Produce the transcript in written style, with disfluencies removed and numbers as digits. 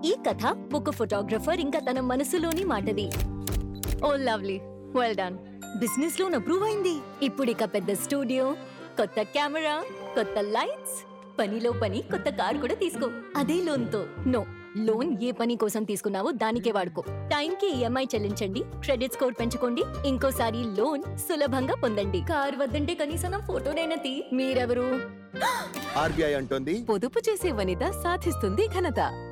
ఈ కథ ఒక ఫోటోగ్రఫర్ ఇంకా తన మనసులోని మాటది. Oh lovely, well done. Business loan approve అయింది. ఇప్పుడు ఇక పెద్ద స్టూడియో, కొత్త కెమెరా, కొత్త లైట్స్, పనిలో పని కొత్త కార్ కూడా తీసుకో. అదే లోన్ తో. నో, లోన్ ఏ పని కోసం తీసుకున్నావో దానికే వాడుకో. టైంకి ఈఎంఐ చెల్లించండి, క్రెడిట్ స్కోర్ పెంచుకోండి, ఇంకోసారి లోన్ సులభంగా పొందండి. కార్ వద్దంటే కనీసం ఫోటోనైనా తీ. మీరెవరు? ఆర్బీఐ అంటోంది, పొదుపు చేసే వనిత సాధిస్తుంది ఘనత.